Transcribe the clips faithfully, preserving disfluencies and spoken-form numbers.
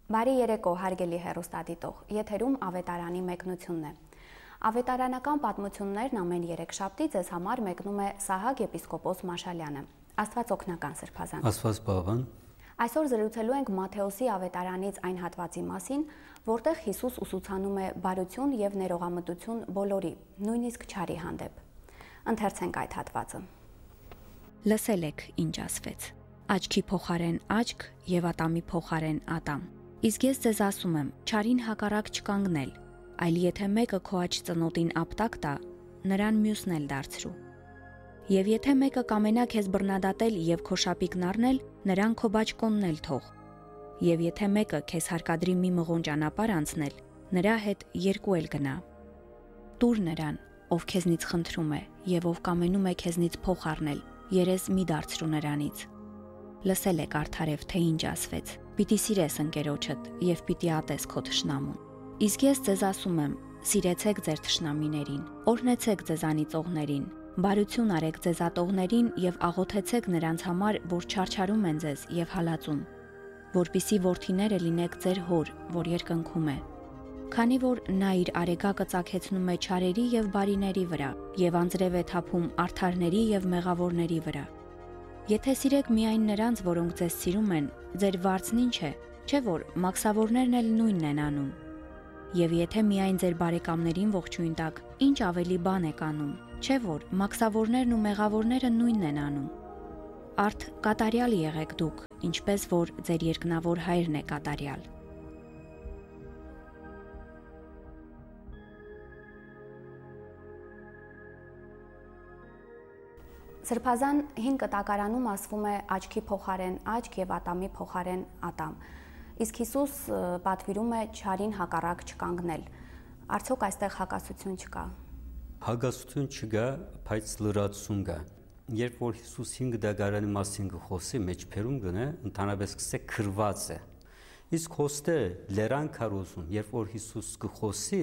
Բարի երեկո, հարգելի հեռուստադիտող, եթերում ավետարանի մեկնությունն է։ Ավետարանական պատմություններն ամեն երեքշաբթի ձեզ համար մեկնում է Սահակ եպիսկոպոս Մաշալյանը։ Աստված օգնական սրբազան։ Աստված բավան։ Այսօր զրուցելու ենք Մատթեոսի ավետարանից այն հատվածի մասին, որտեղ Հիսուս ուսուցանում է բարություն եւ ներողամտություն բոլորի, նույնիսկ չարի հանդեպ։ Ընթերցենք այդ հատվածը։ Լսել եք, ինչ ասվեց. Աչքի փոխարեն աչք եւ ատամի փոխարեն ատամ։ Իսկ ես ձեզ ասում եմ, չարին հակառակ չկանգնել, այլ եթե մեկը քո աջ ծնոտին ապտակ տա, նրան մյուսն էլ դարձրու։ Եվ եթե մեկը կամենա քեզ բռնադատել եւ քո շապիկն առնել, նրան քո բաճկոնն էլ թող։ Եվ եթե մեկը քեզ հարկադրի մի մղոն ճանապարհ անցնել, նրա հետ երկու էլ գնա։ Տուր նրան, ով քեզնից խնդրում է, եւ ով կամենում է քեզնից փող առնել, երես մի դարձրու նրանից։ Լսել եք արդարև, թե ինչ ասվեց. Պիտի սիրես ընկերոջդ եւ պիտի ատես քո թշնամուն։ Իսկ ես ձեզ ասում եմ, սիրեցեք ձեր թշնամիներին, օրհնեցեք ձեզ անիծողներին, բարություն արեք ձեզ ատողներին եւ աղոթեցեք նրանց համար, որ չարչարում են ձեզ եւ հալածում, որպիսի որդիները լինեք ձեր հոր, որ երկնքում է։ Քանի որ նա իր արեգակը ծագեցնում է չարերի եւ բարիների վրա եւ անձրև է թափում արդարների եւ մեղավորների վրա։ Եթե սիրեք միայն նրանց, որոնք ձեզ սիրում են, ձեր վարձն ինչ է, չէ՞ որ մաքսավորներն էլ նույնն են անում։ Եվ եթե միայն ձեր բարեկամներին ողջույն տաք, ինչ ավելի բան եք անում, չէ՞ որ մաքսավորներն ու մեղավորները նույնն են անում։ Արդ կատարյալ եղեք դուք, ինչպես որ ձեր երկնավոր Հայրն է կատարյալ։ Սրբազան հին կտակարանում ասվում է աչքի փոխարեն աչք եւ ատամի փոխարեն ատամ։ Իսկ Հիսուս պատվիրում է չարին հակառակ չկանգնել։ Արդյոք այստեղ հակասություն չկա։ Հակասություն չկա, բայց լրացում կա։ Երբ որ Հիսուս հին կտակարանի մասին գխոսի մեջբերում գնե, ընդհանրապես կսե քրված է։ Իսկ հոստե լերան քարոզում, երբ որ Հիսուս գխոսի,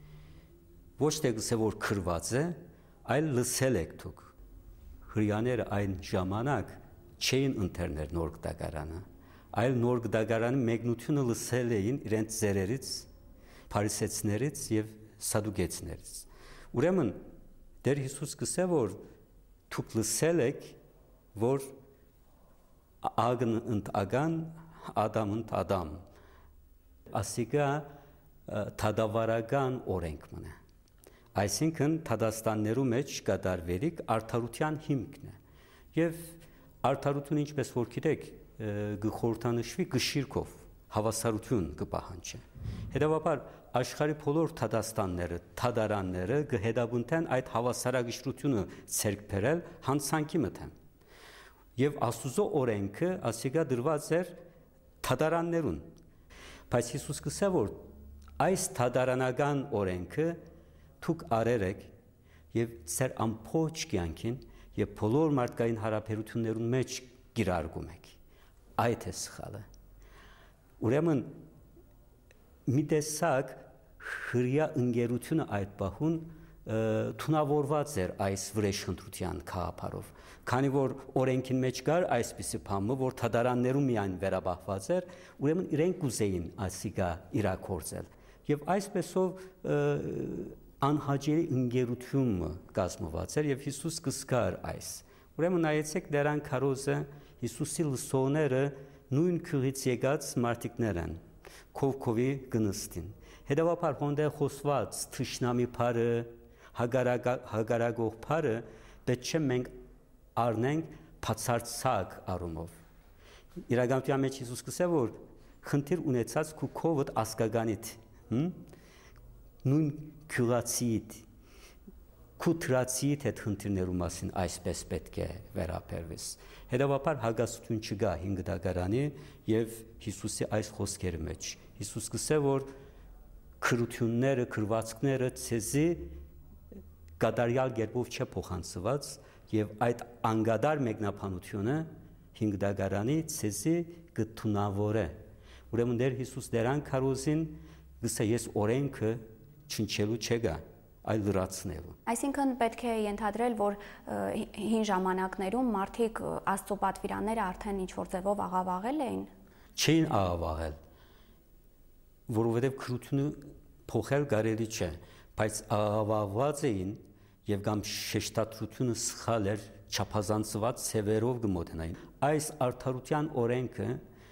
ոչ թե կսե որ քրված է, այլ լսել եք դուք։ Հրյաները այն ժամանակ չէին ընթերներ նոր կտակարանը, այլ նոր կտակարանի մեկնությունը լսել էին իրենց ծերերից, փարիսեցիներից եւ սադուկեցիներից։ Ուրեմն Տեր Հիսուս կսե որ դուք լսել եք, որ ագն ընդ ագան, ադամ ընդ ադամ, ասիկա թադավարական օրենք մնա։ Այսինքն թադաստաններու մեջ կատարվելիք արդարության հիմքն է եւ արդարությունը ինչպես որ գիտեք գխորտանշվի գշիրքով հավասարություն կպահանջի հետեւաբար աշխարհի բոլոր թադաստանները թադարանները կհետաբնթեն այդ հավասարագշրությունը ցերկ բերել հանցանքի մտեն եւ Աստուծո օրենքը ասիկա դրված էր թադարաններուն բայց Հիսուս կսա որ այս թադարանական օրենքը Թուք արեր եք եւ ծեր ամփոփ կյանքին եւ բոլոր մարդկային հարաբերություններուն մեջ գիրարգում եք այդ է սխալը ուրեմն մի տեսակ հրյա ընկերությունը այդ բախուն թունավորված էր այս վրեժխնդրության քահապարով քանի որ օրենքին մեջ կար այսպիսի բանը որ թադարաններում միայն վերաբախված էր ուրեմն իրենք կուզեին ասիկա իրակորձել եւ այսպեսով անհաջելի ընկերությունը կազմված էր եւ Հիսուս կսկար այս։ Ուրեմն նայեցեք դրան քարոզը Հիսուսի լսողները նույն քրից եկած մարդիկներ են։ Քովքովի գնստին։ Հետևաբար հոնդե խոսված թշնամի բարը, հագարագող բարը պետք չէ մենք առնենք բացարձակ առումով։ Իրականության մեջ Հիսուս կսե որ խնդիր ունեցած քու քովդ ասկականիդ, հմ նույն քյուրացիդ քուտրացիդ հետ խնդիրներու մասին այսպես պետք է վերաբերվես հետևաբար հագասություն չկա հին կտակարանի եւ Հիսուսի այս խոսքերի մեջ Հիսուս կսե որ քրությունները քրվածքները ցեզի կատարյալ կերպով չէ փոխանցված եւ այդ անգադար մեկնաբանությունը հին կտակարանի ցեզի կթունավորե ուրեմն դեր Հիսուս դերան քարոզին գսե ես օրենքը չնչելու չգա այլ լրացնելու Այսինքն պետք է ենթադրել որ հին ժամանակներում մարդիկ Աստծո պատվիրանները արդեն ինչ որ ձևով աղավաղել էին Չէին աղավաղել որովհետև քրությունը փոխել կարելի չէ, բայց աղավաղված էին եւ կամ շեշտադրությունը սխալ էր, չափազանցված ցևերով գմոտնային։ Այս արդարության օրենքը,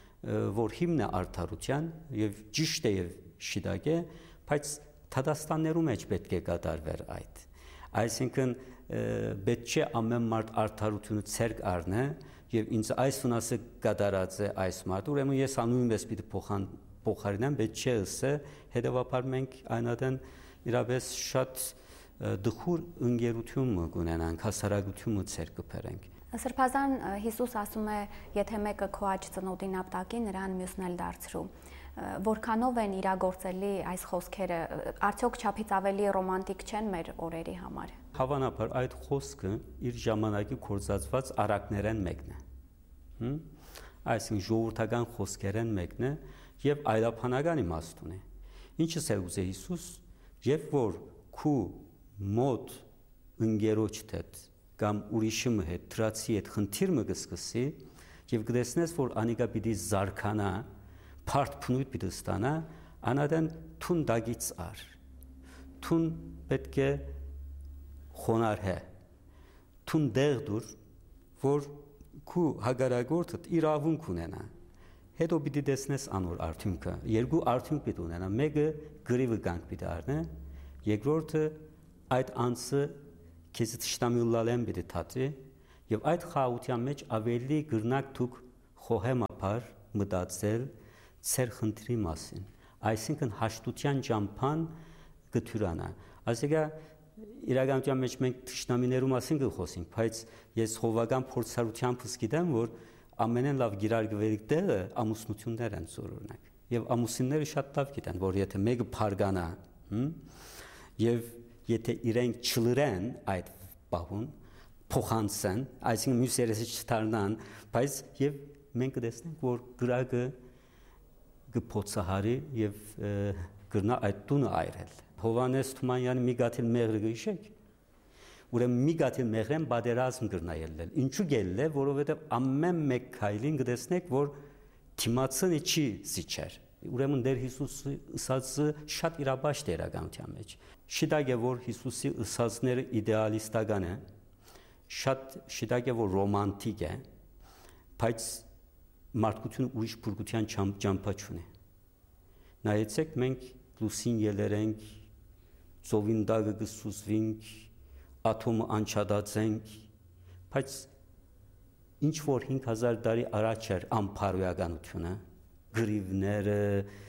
որ հիմն է արդարության եւ ճիշտ է եւ շիդակ է, բայց Թադաստաններու մեջ պետք է կատարվեր այդ։ Այսինքն պետք չէ ամեն մարդ արդարությունը ցերկ առնե եւ ինձ այս վնասը կատարած է այս մարդ, ուրեմն ես անունս պիտի փոխան փոխարինեմ, պետք չէ ասե, հետեւաբար մենք այնադեն իրապես շատ դխուր ընկերություն կունենանք, հասարակությունը ցերկ կբերենք։ Սրբազան Հիսուս ասում է, եթե մեկը քո աջ ծնոտին ապտակի, նրան մյուսն էլ դարձրու։ Որքանով են իրագործելի այս խոսքերը, արդյոք չափից ավելի ռոմանտիկ չեն մեր օրերի համար։ Հավանաբար այդ խոսքը իր ժամանակի կորզածված արակներեն մեկն է։ Այսինքն ժողովրդական խոսքերեն մեկն է եւ այլաբանական իմաստ ունի։ Ինչս է ուզե Հիսուս, երբ որ քու մոտ ընկերոջ հետ կամ ուրիշի հետ, դրացի հետ խնդիր մը կսկսի եւ կտեսնես, որ անիկա պիտի զարքանա, փարտ փնույթ պիտի ստանա, անադեն թուն դագից ար։ Թուն պետք է խոնարհե։ Թուն դեղ դուր, որ քու հագարագործդ իրավունք ունենա։ Հետո պիտի տեսնես անոր արդյունքը։ Երկու արդյունք պիտի ունենա։ Մեկը գրիվը կանք պիտի առնե, երկրորդը այդ անձը քեզ տշտամիուլալեն պիտի թաթի եւ այդ խաղաղության մեջ ավելի գրնակ դուք խոհեմապար մտածել ծեր խնդրի մասին, այսինքն հաշտության ճամփան գթյուրանա։ Այսինքն իրականության մեջ մենք տշնամիներու մասին կխոսենք, բայց ես հովական փորձառությամբ գիտեմ, որ ամենեն լավ գիրարգվելիք տեղը ամուսնություններ են օրինակ։ Եվ ամուսինները շատ լավ գիտեն, որ եթե մեկը փարգանա, եւ եթե իրենք չլրեն այդ բահուն, փոխանցեն, այսինքն մյուս երեսը չդառնան, բայց եւ մենք կտեսնենք, որ գրակը կփոցահարի եւ գրնա այդ տունը այրել։ Հովանես Թումանյանի մի գաթիլ մեղրը գիշեք, ուրեմն մի գաթիլ մեղրեն բادرազմ գրնա ելնել։ Ինչու գելել է, որովհետեւ ամեն մեկ քայլին կտեսնեք, որ թիմացնի չի զիջեր։ Ուրեմն դեր Հիսուսի ըսածը շատ իրաբաշտ է իրականության մեջ։ Շիտակ է, որ Հիսուսի ըսածները իդեալիստական է, շատ շիտակ է, որ ռոմանտիկ է, բայց մարդկությունը ուրիշ բուրգության ճամփա չունի։ Նայեցեք, մենք լուսին ելերենք, ծովին դագը կսուզվենք, աթոմը անչադացենք, բայց ինչ որ հինգ հազար տարի առաջ էր ամփարոյականությունը, գրիվները,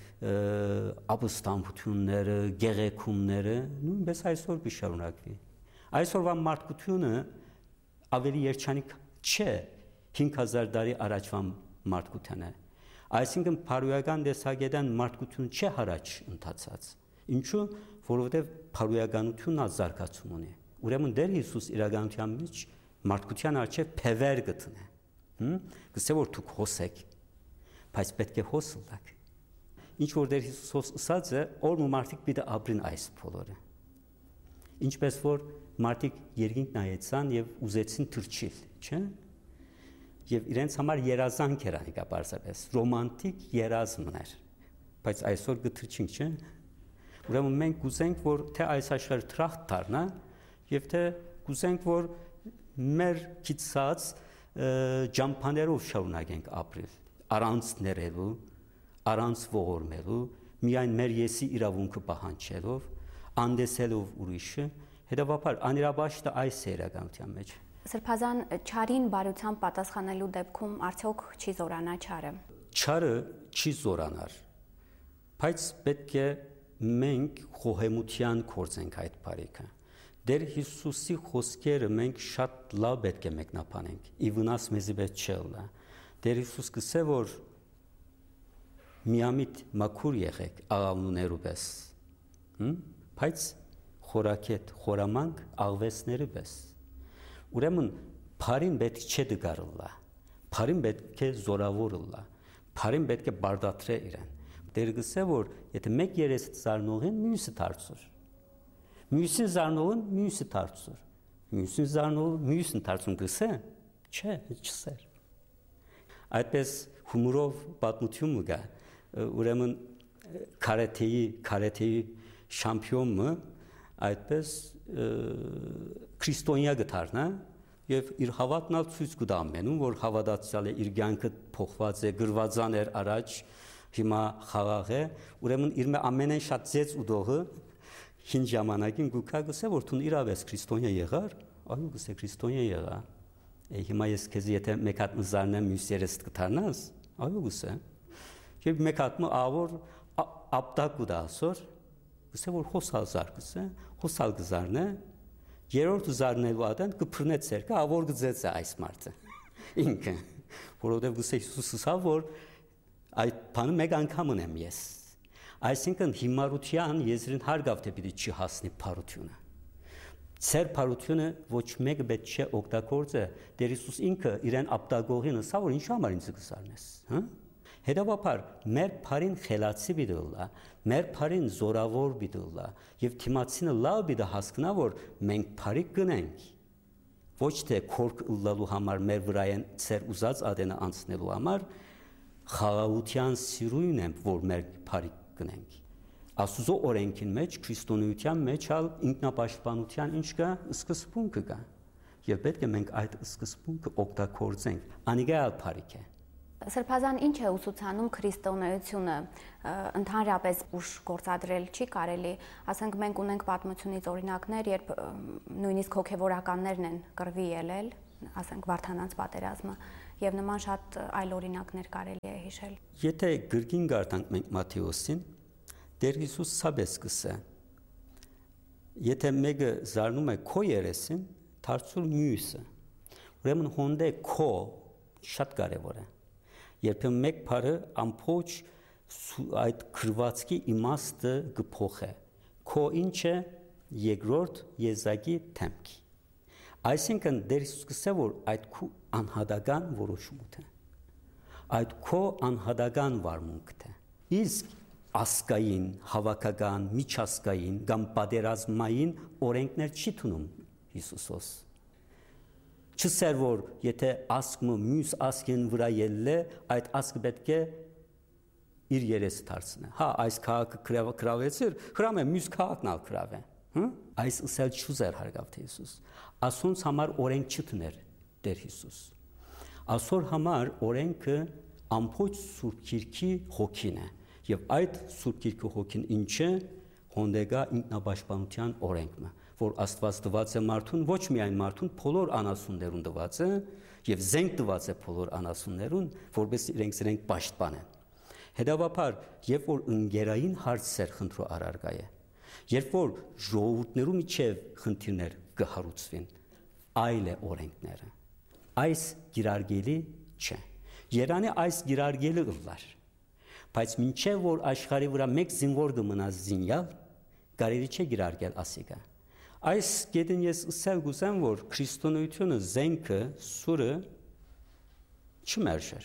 ապստամբությունները, գեղեցումները, նույնպես այսօր կշարունակվի։ Այսօրվա մարդկությունը ավելի երջանիկ չէ հինգ հազար տարի առաջվա մարդկությանը։ Այսինքն փարոյական տեսակետան մարդկությունը չէ հարաճ ընթացած։ Ինչու՞, որովհետև փարոյականությունն ազարգացում ունի։ Ուրեմն դեր Հիսուս իրականության մեջ մարդկության արժե փևեր գտնե։ Գսե որ դուք հոսեք, բայց պետք է հոսլակ։ Ինչ որ դեր Հիսուս ասած է, որ մարդիկ պիտի ապրին այս բոլորը։ Ինչպես որ մարդիկ երկինք նայեցան եւ ուզեցին թրջիլ, չէ՞։ Եվ իրենց համար երազանք էր անիկա բարձրապես, ռոմանտիկ երազումն էր, բայց այսօր գթրջինք, չէ՞։ Ուրեմն մենք կուզենք, որ թե այս աշխարհը թրախտ դառնա, եւ թե կուզենք, որ մեր քիծած ջամփաներով շարունակենք ապրել, առանց ներելու, առանց ողորմելու, միայն մեր եսի իրավունքը պահանջելով, անդեսելով ուրիշը, հետեւաբար անիրաբաշտը այս է իրականության մեջ։ Սրբազան չարին բարությամբ պատասխանելու դեպքում արդյոք չի զորանա չարը։ Չարը չի զորանար, բայց պետք է մենք խոհեմության կործենք այդ բարիքը։ Դեր Հիսուսի խոսքերը մենք շատ լավ պետք է մեկնաբանենք։ Ի վնաս մեզի պետք չէ։ Դեր Հիսուս կսե որ միամիտ մաքուր եղեք աղավնուներու պես, բայց խորակետ, խորամանկ աղվեսները պես։ Ուրեմն բարին պետք չէ դգարլա, բարին պետք է զորավորլա, բարին պետք է բարդատրե իրեն։ Դեր գսե որ եթե մեկ երեսը զարնողին մյուսը դարձուր, մյուսին զարնողին մյուսը դարձուր, մյուսին զարնողին մյուսին դարձուն գսե, չէ, չսեր։ Այդպես հումորով պատմություն կա, ուրեմն կարեթեի կարեթեի շամպիոնը այդպես քրիստոնյա գտարնա եւ իր հավատն ալ ցույց կտա ամենում որ հավատացյալ է իր կյանքը փոխված է գրվածան էր առաջ հիմա խաղաղ է ուրեմն իր ամենեն շատ ծեց ուդողը հին ժամանակին գուկա գսե որ դու իրավ ես քրիստոնյա եղար այո գսե քրիստոնյա եղա հիմա ես քեզ եթե մեկ հատ մզարնեմ մյուս երես կթարնաս այո գսե եւ մեկ հատ մը ավոր ապտակ ու դասոր գսե որ հոսալ զարգսե հոսալ գզարնե երրորդ զարնելու ադան կփրնե ցերկա ավոր գծեց է այս մարդը ինքը որովհետեւ գսե Հիսուսը ասա որ այդ բանը մեկ անգամ ունեմ ես այսինքն հիմարության եզրին հարգավ թե պիտի չի հասնի փարությունը Ցեր փարությունը ոչ մեկը պետք չէ օգտագործե Տեր Հիսուս ինքը իրեն ապտագողին ասա որ ինչ համար ինձ կսարնես հա Հետևաբար մեր փարին խելացի բիդլա մեր փարին զորավոր բիդլա եւ թիմացինը լավ բիդա հասկնա որ մենք փարի գնենք ոչ թե քորք ըլլալու համար մեր վրայեն ցեր ուզած ադենը անցնելու համար խաղաղության սիրույն եմ որ մեր փարի գնենք Աստուծո օրենքին մեջ քրիստոնեության մեջ ալ ինքնապաշտպանության ինչ կա սկզբունքը կա եւ պետք է մենք այդ սկզբունքը օգտագործենք անիգալ փարիք է Սրբազան ինչ է ուսուցանում քրիստոնեությունը ընդհանրապես ուշ գործադրել չի կարելի ասենք մենք ունենք պատմությունից օրինակներ երբ նույնիսկ հոգեվորականներն են կռվի ելել ասենք Վարդանանց պատերազմը եւ նման շատ այլ օրինակներ կարելի է հիշել Եթե գրքին գարտանք մենք Մատթեոսին Տեր Հիսուս սաբես կսե Եթե մեկը զարնում է քո երեսին դարձուր մյուսը ուրեմն հոնդե քո շատ կարեւոր է Երբեմն մեկ բառը ամփոփ այդ քրվածքի իմաստը գփոխե քո ինչ է երկրորդ եզակի թեմքի Այսինքն դեր սկսե որ այդ քո անհատական որոշումն է այդ քո անհատական վարմունքն է իսկ ասկային հավաքական միջազգային կամ պատերազմային օրենքներ չի տունում Հիսուսոս Չսեր որ եթե ասկը մյուս ասկին վրա ելլե այդ ասկը պետք է իր երեսը դարձնե հա այս քաղաքը քրավեցիր հրամե մյուս քաղաքն ալ քրավե հա այս ըսել չուզեր հարգավ թե Հիսուս ասոնց համար օրենք չտներ Տեր Հիսուս ասոր համար օրենքը ամփոփ Սուրբ Գիրքի հոգին է եւ այդ Սուրբ Գիրքի հոգին ինչ է հոնդեգա ինքնապաշտպանության օրենքը որ Աստված տված է մարդուն ոչ միայն մարդուն բոլոր անասուններուն տված է եւ զենք տված է բոլոր անասուններուն որպես իրենք իրենք պաշտպանեն հետեւաբար երբ որ ընկերային հարցեր խնդրո արարգա է երբ որ ժողովուրդներու միջև խնդիրներ կհարուցվին այլ է օրենքները այս գիրարգելի չէ Երանի այս գիրարգելի ըլլար բայց մինչև որ աշխարհի վրա մեկ զինվոր կմնա զինյալ կարելի չէ գիրարգել ասիկա Այս գետին ես ըսել գուսեմ, որ քրիստոնեությունը զենքը, սուրը չմերժեր։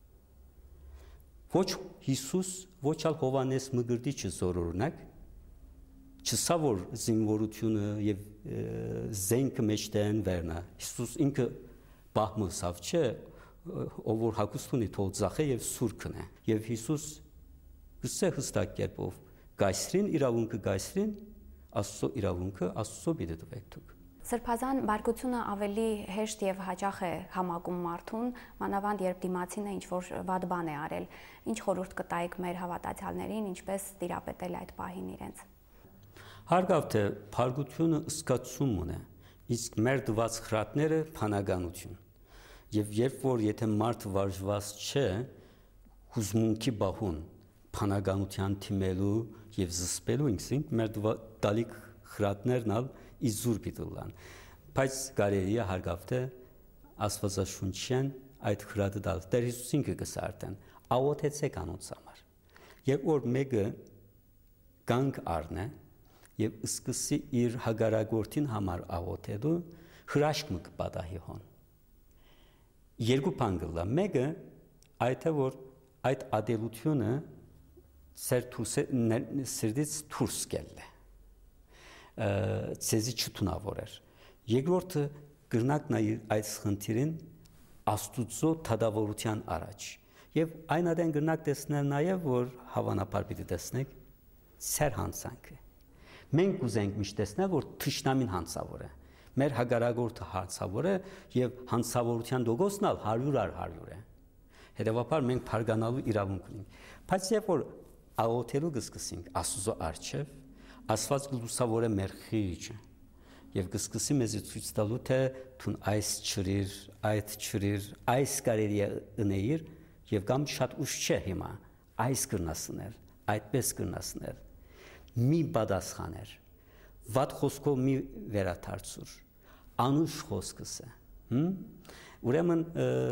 Ոչ Հիսուս, ոչ ալ Հովանես Մգրտիչը զորօրինակ, չսա որ զինվորությունը եւ զենքը մեջտեն վերնա։ Հիսուս ինքը բահմուսավ չէ, ով որ հագուստ ունի թող ծախե եւ սուրքն է։ Եվ Հիսուս գսե հստակ կերպով գայսրին իրավունքը գայսրին Աստծո իրավունքը Աստծո բիդը դուք դուք Սրբազան բարգությունը ավելի հեշտ եւ հաճախ է համակում մարդուն մանավանդ երբ դիմացինը ինչ որ վատ բան է արել ինչ խորհուրդ կտայիք մեր հավատացյալներին ինչպես տիրապետել այդ պահին իրենց Հարգավ թե բարգությունը ըսկացում ունի իսկ մեր դված խրատները փանագանություն եւ երբ որ եթե մարդ վարժված չէ հուզմունքի բահուն փանագանության թիմելու եւ զսպելու ինքսին մեր դալիք խրատներն ալ իզուր պիտուլան բայց կարելի է հարգավ թե աստվածաշունչեն այդ խրատը դալ Տեր Հիսուսին կգսարտեն աղոթեցեք անոնց համար երբ որ մեկը կանգ առնե եւ սկսի իր հագարագործին համար աղոթելու հրաշք մը կպատահի հոն երկու բան կլա մեկը այդ է որ այդ ադելությունը Սեր թուրսը սրդից թուրս կելլե ցեզի չթունավորեր երկրորդը գրնակ նայ այդ խնդիրին աստուծո թադավորության առաջ Եվ այն adեն գրնակ տեսնել նաև, որ հավանաբար պիտի տեսնեք սեր հանցանքը։ Մենք ուզենք միշտ տեսնել, որ թշնամին հանցավոր է։ Մեր հագարագործը հանցավոր է եւ հանցավորության դոգոսն ալ հարյուր առ հարյուր է։ Հետևաբար մենք փարգանալու իրավունք ունենք։ Բայց երբ որ աղոթելու կսկսենք Աստծո առջև, Աստված կլուսավորե մեր խիղճը եւ կսկսի մեզ ցույց տալու թե թուն այս ճրիր, այդ ճրիր, այս կարելի է ընեիր եւ կամ շատ ուշ չէ հիմա այս կրնասներ, այդպես կրնասներ։ Մի բադասխաներ, վատ խոսքով մի վերաթարցուր, անուշ խոսքս է։ Ուրեմն